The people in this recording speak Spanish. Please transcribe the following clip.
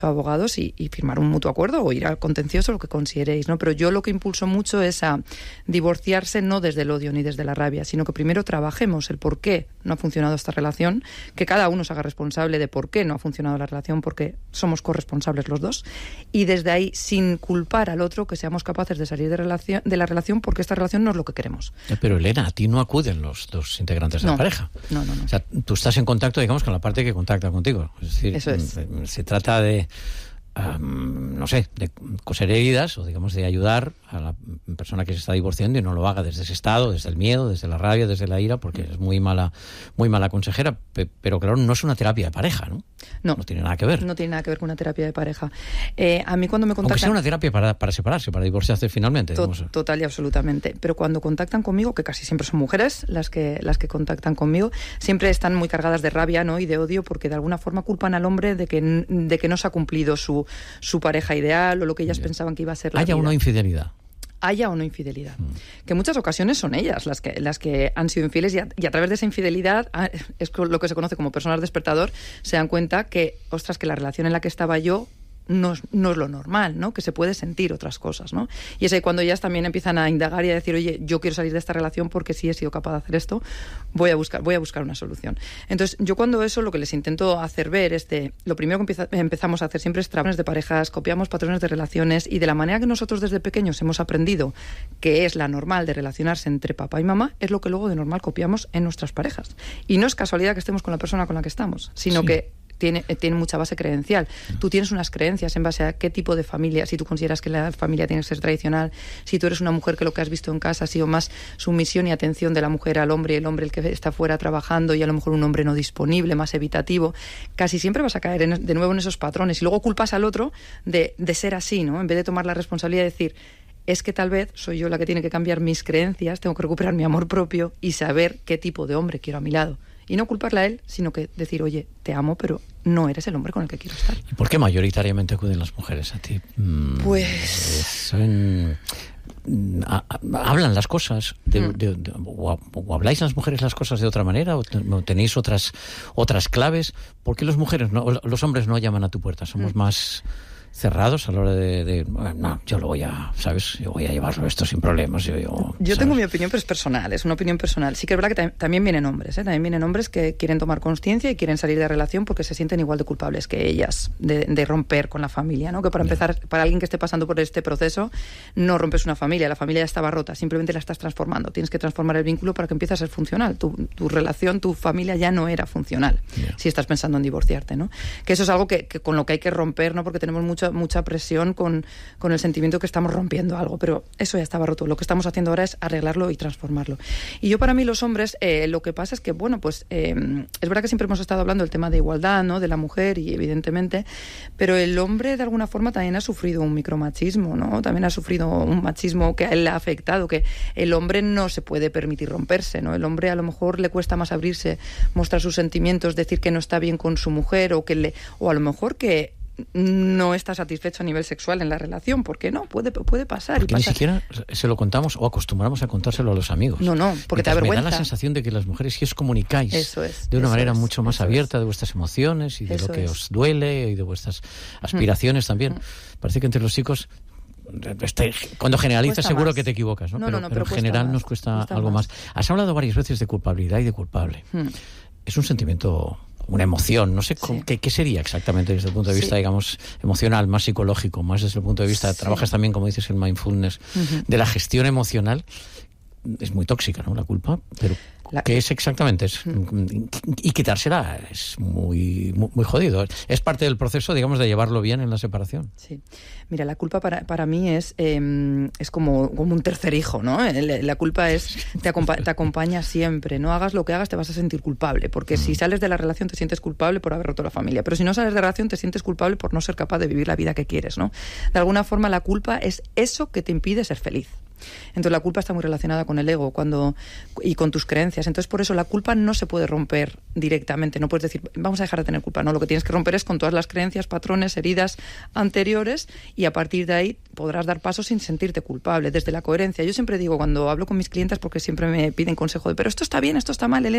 abogados y firmar un mutuo acuerdo o ir al contencioso, lo que consideréis, ¿no? Pero yo lo que impulso mucho es a divorciarse no desde el odio ni desde la rabia, sino que primero trabajemos el por qué no ha funcionado esta relación, que cada uno se haga responsable de por qué no ha funcionado la relación, porque somos corresponsables los dos, y desde ahí, sin culpar al otro, que seamos capaces de salir de la relación porque esta relación no es lo que queremos. Pero Elena, a ti no acuden los dos integrantes de la pareja. No. O sea, tú estás en contacto, digamos, con la parte que contacta contigo. Es decir, eso es. Se trata de no sé, de coser heridas o digamos de ayudar a la persona que se está divorciando y no lo haga desde ese estado, desde el miedo, desde la rabia, desde la ira, porque es muy mala consejera, pero claro, no es una terapia de pareja, ¿no? No tiene nada que ver. No tiene nada que ver con una terapia de pareja. A mí cuando me contactan... Aunque sea una terapia para separarse, para divorciarse finalmente. Total y absolutamente. Pero cuando contactan conmigo, que casi siempre son mujeres las que contactan conmigo, siempre están muy cargadas de rabia, ¿no? Y de odio, porque de alguna forma culpan al hombre de que no se ha cumplido su pareja ideal o lo que ellas pensaban que iba a ser la vida. Haya o no infidelidad. Que en muchas ocasiones son ellas las que han sido infieles y a través de esa infidelidad es lo que se conoce como personas despertador, se dan cuenta que, ostras, que la relación en la que estaba yo no es lo normal, ¿no? Que se puede sentir otras cosas, ¿no? Y es ahí cuando ellas también empiezan a indagar y a decir, oye, yo quiero salir de esta relación porque sí he sido capaz de hacer esto, voy a buscar una solución. Entonces, yo cuando eso lo que les intento hacer ver es lo primero que empezamos a hacer siempre es patrones de parejas, copiamos patrones de relaciones y de la manera que nosotros desde pequeños hemos aprendido que es la normal de relacionarse entre papá y mamá, es lo que luego de normal copiamos en nuestras parejas. Y no es casualidad que estemos con la persona con la que estamos, sino que tiene mucha base credencial. Tú tienes unas creencias en base a qué tipo de familia, si tú consideras que la familia tiene que ser tradicional, si tú eres una mujer que lo que has visto en casa ha sido más sumisión y atención de la mujer al hombre y el hombre el que está fuera trabajando y a lo mejor un hombre no disponible, más evitativo, casi siempre vas a caer de nuevo en esos patrones y luego culpas al otro de ser así, ¿no? En vez de tomar la responsabilidad de decir, es que tal vez soy yo la que tiene que cambiar mis creencias, tengo que recuperar mi amor propio y saber qué tipo de hombre quiero a mi lado. Y no culparle a él, sino que decir, oye, te amo, pero no eres el hombre con el que quiero estar. ¿Y por qué mayoritariamente acuden las mujeres a ti? Pues... ¿Hablan las cosas o habláis las mujeres las cosas de otra manera o tenéis otras claves? ¿Por qué los hombres no llaman a tu puerta? Somos más cerrados a la hora de no, yo lo voy a, ¿sabes? Yo voy a llevarlo esto sin problemas. Yo tengo mi opinión, pero es personal, es una opinión personal. Sí que es verdad que también vienen hombres, también vienen hombres que quieren tomar conciencia y quieren salir de relación porque se sienten igual de culpables que ellas de romper con la familia, ¿no? Que para empezar, para alguien que esté pasando por este proceso, no rompes una familia, la familia ya estaba rota, simplemente la estás transformando. Tienes que transformar el vínculo para que empiece a ser funcional. Tu relación, tu familia ya no era funcional si estás pensando en divorciarte, ¿no? Que eso es algo que con lo que hay que romper, ¿no? Porque tenemos mucha presión con el sentimiento que estamos rompiendo algo, pero eso ya estaba roto. Lo que estamos haciendo ahora es arreglarlo y transformarlo. Y yo, para mí, los hombres, lo que pasa es que, bueno, pues es verdad que siempre hemos estado hablando del tema de igualdad, ¿no? De la mujer, y evidentemente, pero el hombre de alguna forma también ha sufrido un micromachismo, ¿no? También ha sufrido un machismo que a él le ha afectado, que el hombre no se puede permitir romperse, ¿no? El hombre a lo mejor le cuesta más abrirse, mostrar sus sentimientos, decir que no está bien con su mujer o a lo mejor que no está satisfecho a nivel sexual en la relación, ¿por qué no? Puede pasar. Porque ni siquiera se lo contamos o acostumbramos a contárselo a los amigos. No, porque te da vergüenza. Me da la sensación de que las mujeres, si os comunicáis de una manera mucho más abierta de vuestras emociones y de lo que os duele y de vuestras aspiraciones también. Parece que entre los chicos, cuando generalizas seguro más que te equivocas, ¿no? Pero en general más, nos cuesta algo más. Has hablado varias veces de culpabilidad y de culpable. Es un sentimiento, una emoción, no sé qué sería exactamente desde el punto de vista, digamos, emocional, más psicológico, más desde el punto de vista, trabajas también, como dices, en mindfulness, de la gestión emocional. Es muy tóxica, ¿no? La culpa, pero ¿qué es exactamente? Y quitársela es muy jodido. Es parte del proceso, digamos, de llevarlo bien en la separación. Sí. Mira, la culpa para mí es como un tercer hijo, ¿no? La culpa te acompaña siempre. No hagas lo que hagas, te vas a sentir culpable. Porque si sales de la relación te sientes culpable por haber roto la familia. Pero si no sales de la relación te sientes culpable por no ser capaz de vivir la vida que quieres, ¿no? De alguna forma la culpa es eso que te impide ser feliz. Entonces la culpa está muy relacionada con el ego y con tus creencias. Entonces por eso la culpa no se puede romper directamente. No puedes decir, vamos a dejar de tener culpa. No, lo que tienes que romper es con todas las creencias, patrones, heridas anteriores, y a partir de ahí podrás dar pasos sin sentirte culpable, desde la coherencia. Yo siempre digo, cuando hablo con mis clientes, porque siempre me piden consejo de, pero esto está bien, esto está mal, Elena,